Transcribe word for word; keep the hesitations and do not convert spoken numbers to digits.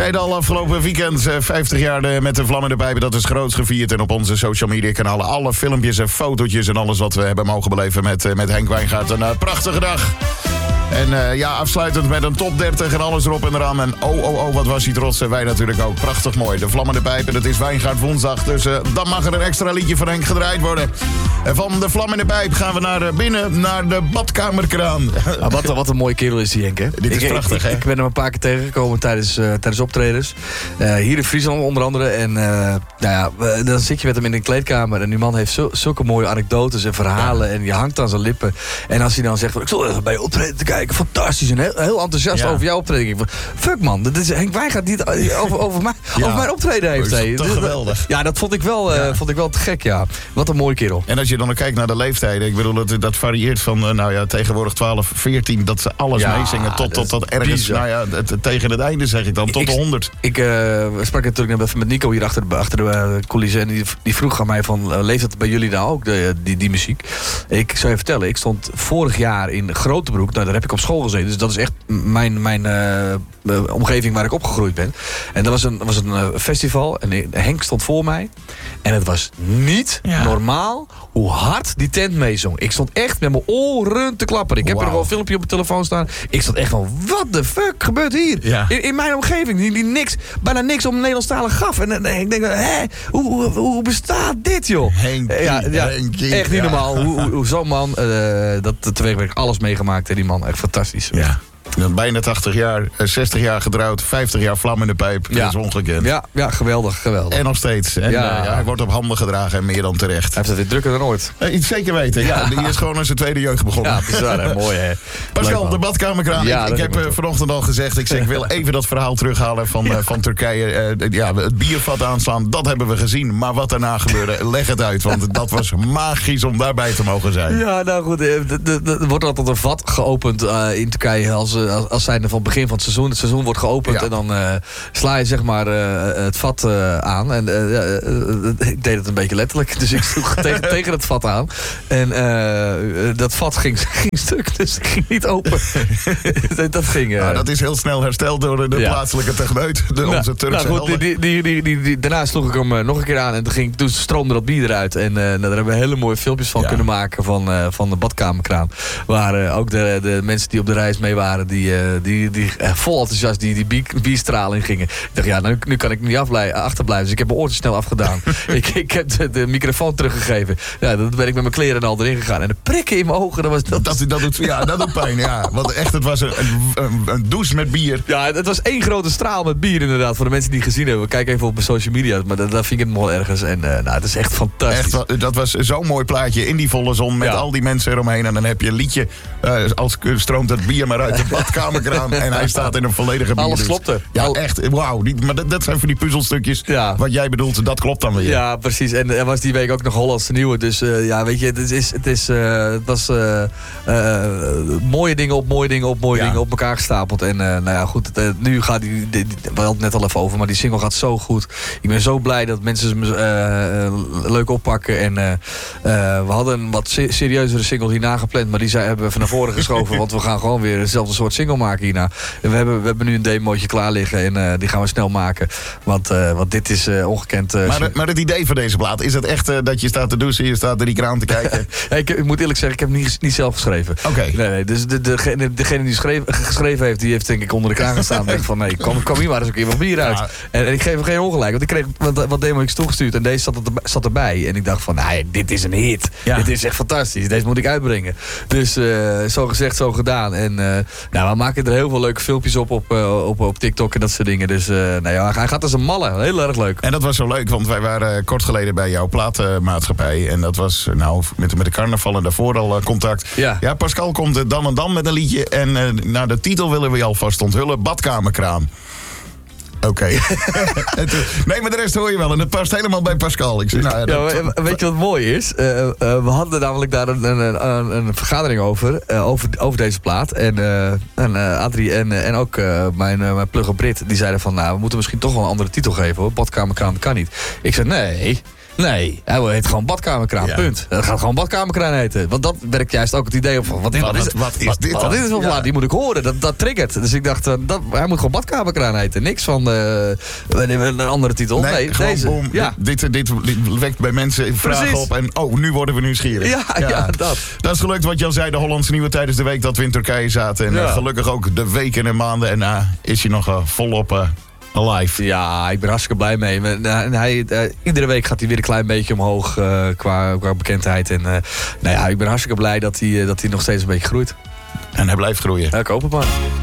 zei het al, afgelopen weekend uh, vijftig jaar de, met de vlammende pijpen. Dat is groots gevierd. En op onze social media kanalen alle filmpjes en fotootjes en alles wat we hebben mogen beleven met, uh, met Henk Wijngaard. Een uh, prachtige dag. En uh, ja, afsluitend met een top dertig en alles erop en eraan. En oh, oh, oh, wat was hij trots. En wij natuurlijk ook. Prachtig mooi. De vlammende pijpen, dat is Wijngaard woensdag. Dus uh, dan mag er een extra liedje van Henk gedraaid worden. En van de vlammende pijp gaan we naar uh, binnen, naar de badkamerkraan. Ah, wat, wat een mooie kerel is die Henk, hè? Dit is ik, prachtig, ik, hè? Ik ben hem een paar keer tegengekomen tijdens, uh, tijdens optredens. Uh, hier in Friesland onder andere. En uh, nou ja, dan zit je met hem in de kleedkamer. En die man heeft zo, zulke mooie anekdotes en verhalen. Ja. En je hangt aan zijn lippen. En als hij dan zegt, ik zal even bij je optreden te kijken. Fantastisch. En heel, heel enthousiast ja. over jouw optreden. Ik van, fuck man, dat is, Henk Wijngaard die het over, over, mij, ja. over mijn optreden heeft. Dat is toch geweldig. Ja, dat vond ik, wel, ja. uh, vond ik wel te gek, ja. Wat een mooie kerel. En als je dan ook kijkt naar de leeftijden. Ik bedoel, dat, dat varieert van, uh, nou ja, tegenwoordig twaalf, veertien. Dat ze alles ja, meezingen. Tot, tot, tot ergens, bizar. nou ja, het, tegen het einde zeg ik dan. Tot ik, de honderd. Ik uh, sprak natuurlijk net even met Nico hier achter de, achter de uh, coulissen. En die, die vroeg aan mij van, uh, leeft het bij jullie nou ook, de, die, die muziek? Ik zou je vertellen, ik stond vorig jaar in Grotebroek. Nou, daar heb ik op school gezeten. Dus dat is echt mijn, mijn uh, omgeving waar ik opgegroeid ben. En dat was een, was een uh, festival. En Henk stond voor mij. En het was niet ja. normaal hoe hard die tent meezong. Ik stond echt met mijn oren te klapperen. Ik heb wow. er nog wel een filmpje op mijn telefoon staan. Ik stond echt van, what the fuck gebeurt hier? Ja. In, in mijn omgeving, die, die niks, bijna niks om Nederlandstalig gaf. En, en, en ik denk, hè, hoe, hoe, hoe bestaat dit, joh? Henkie, ja, ja, Henkie, echt niet ja. normaal. Hoe, hoe, hoe zo'n man, uh, dat teweegwerkt, alles meegemaakt. Hè, die man, echt fantastisch. Ja. Bijna tachtig jaar, zestig jaar getrouwd, vijftig jaar vlam in de pijp. Ja. Dat is ongekend. Ja, ja, geweldig, geweldig. En nog steeds. En, ja. Uh, ja, hij wordt op handen gedragen en meer dan terecht. Hij heeft het weer drukker dan ooit. Uh, iets zeker weten. Ja. Ja, die is gewoon aan zijn tweede jeugd begonnen. Ja, bizar hè. Mooi hè. Pascal, de badkamerkraan. Ja, ik ik heb uh, vanochtend al gezegd, ik, zeg, ik wil even dat verhaal terughalen van, uh, van Turkije. Uh, ja, het biervat aanslaan, dat hebben we gezien. Maar wat daarna gebeurde, leg het uit. Want dat was magisch om daarbij te mogen zijn. Ja, nou goed. Er wordt altijd een vat geopend uh, in Turkije als, als, als zijnde van het begin van het seizoen. Het seizoen wordt geopend ja. en dan uh, sla je zeg maar uh, het vat uh, aan. En uh, uh, ik deed het een beetje letterlijk. Dus ik sloeg tegen, tegen het vat aan. En uh, dat vat ging, ging stuk. Dus het ging niet open. dat ging... Uh, nou, dat is heel snel hersteld door de ja. plaatselijke techneut. De, nou, onze Turkse nou, goed, die, die, die, die, die, daarna sloeg ik hem uh, nog een keer aan. En toen, ging, toen stroomde dat bier eruit. En uh, nou, daar hebben we hele mooie filmpjes van ja. kunnen maken. Van, uh, van de badkamerkraan. Waar uh, ook de, de mensen die op de reis mee waren. Die, uh, die, die uh, vol enthousiast die, die bier, bierstraling gingen. Ik dacht, ja, nu, nu kan ik niet afblij, achterblijven. Dus ik heb mijn oortjes snel afgedaan. ik, ik heb de, de microfoon teruggegeven. Ja, dan ben ik met mijn kleren en al erin gegaan. En de prikken in mijn ogen, dat was... Dat, dat, dat, doet, ja, dat doet pijn, ja. Want echt, het was een, een, een douche met bier. Ja, het was één grote straal met bier inderdaad. Voor de mensen die het gezien hebben. Kijk even op mijn social media. Maar daar vind ik het mooi ergens. En uh, nou, het is echt fantastisch. Echt, dat was zo'n mooi plaatje in die volle zon. Met ja. al die mensen eromheen. En dan heb je een liedje. Uh, als stroomt het bier maar uit de badkamerkraan. En hij staat in een volledige bier. Alles klopte. Ja, Al... echt. Wauw. Maar dat, dat zijn voor die puzzelstukjes. Ja. Wat jij bedoelt, dat klopt dan weer. Ja, precies. En er was die week ook nog Hollandse Nieuwe. Dus uh, ja, weet je, het, is, het, is, uh, het was uh, uh, mooie dingen op mooie dingen op mooie ja. dingen op elkaar gestapeld. En uh, nou ja, goed. Het, uh, nu gaat die, die, die, we hadden het net al even over, maar die single gaat zo goed. Ik ben zo blij dat mensen ze uh, uh, leuk oppakken. En uh, uh, we hadden een wat se- serieuzere single hierna gepland, maar die zijn, hebben we even naar voren geschoven. Want we gaan gewoon weer hetzelfde soort single maken hierna. En we hebben, we hebben nu een demootje klaar liggen en uh, die gaan we snel maken. Want, uh, want dit is uh, ongekend. Uh, maar, maar het idee van deze plaat, is het echt uh, dat je staat te douchen, je staat er die kraan te kijken? hey, ik, ik moet eerlijk zeggen, ik heb het niet, niet zelf geschreven. Oké. Okay. Nee, nee, dus de, degene, degene die schreef, geschreven heeft, die heeft denk ik onder de kraan gestaan. En dacht van, nee, kom, kom hier maar eens een keer wat bier uit. Ja. En, en ik geef hem geen ongelijk, want ik kreeg wat, wat demo's toegestuurd en deze zat, er, zat erbij. En ik dacht van, nee, dit is een hit. Ja. Dit is echt fantastisch. Deze moet ik uitbrengen. Dus uh, zo gezegd, zo gedaan. En uh, nou, we maken er heel veel leuke filmpjes op op, uh, op, op TikTok en dat soort dingen. Dus uh, nou ja, hij gaat als een malle. Heel erg leuk. En dat was zo leuk, want wij waren uh, kort geleden bij jouw platenmaatschappij. En dat was uh, nou met, met de carnaval en daarvoor al uh, contact. Ja. ja, Pascal komt uh, dan en dan met een liedje. En uh, naar de titel willen we je alvast onthullen. Badkamerkraan. Oké. Okay. Nee, maar de rest hoor je wel. En het past helemaal bij Pascal. Ik zeg, nou, ja, dat... ja, weet je wat mooi is? Uh, uh, we hadden namelijk daar een, een, een, een vergadering over, uh, over. Over deze plaat. En, uh, en uh, Adrie en, uh, en ook uh, mijn, uh, mijn plugger Brit. Die zeiden van, nou, we moeten misschien toch wel een andere titel geven. Hoor. Badkamerkraan kan niet. Ik zei, nee... Nee, hij heet gewoon badkamerkraan, ja. Punt. Dat gaat gewoon badkamerkraan heten. Want dat werkt juist ook het idee op van... Wat is, wat, wat is, wat is wat, dit wat, wat is het? Ja. Die moet ik horen, dat, dat triggert. Dus ik dacht, uh, dat, hij moet gewoon badkamerkraan heten. Niks van, uh, een andere titel. Nee, nee gewoon deze. boom. Ja. Dit, dit, dit, dit wekt bij mensen vragen Precies. op. En oh, nu worden we nieuwsgierig. Ja, ja. ja, dat. Dat is gelukt wat Jan zei, de Hollandse Nieuwe tijdens de week dat we in Turkije zaten. En Ja. uh, gelukkig ook de weken en maanden. En uh, is hij nog uh, volop uh, alive. Ja, ik ben hartstikke blij mee. En hij, uh, iedere week gaat hij weer een klein beetje omhoog uh, qua, qua bekendheid. En uh, nou ja, ik ben hartstikke blij dat hij, uh, dat hij nog steeds een beetje groeit. En hij blijft groeien. Ja, ik hoop het maar.